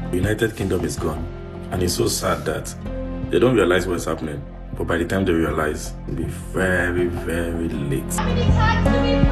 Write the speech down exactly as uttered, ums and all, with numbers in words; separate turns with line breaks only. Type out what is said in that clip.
The United Kingdom is gone. And it's so sad that they don't realize what's happening. But by the time they realize, it'll be very, very late.